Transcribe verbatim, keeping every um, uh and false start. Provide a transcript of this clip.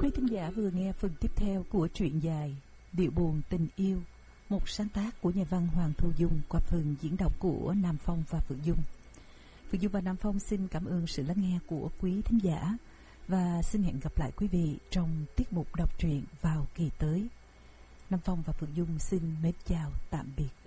Quý thính giả vừa nghe phần tiếp theo của truyện dài Điệu buồn tình yêu, một sáng tác của nhà văn Hoàng Thu Dung qua phần diễn đọc của Nam Phong và Phượng Dung. Phượng Dung và Nam Phong xin cảm ơn sự lắng nghe của quý thính giả và xin hẹn gặp lại quý vị trong tiết mục đọc truyện vào kỳ tới. Nam Phong và Phượng Dung xin mến chào tạm biệt.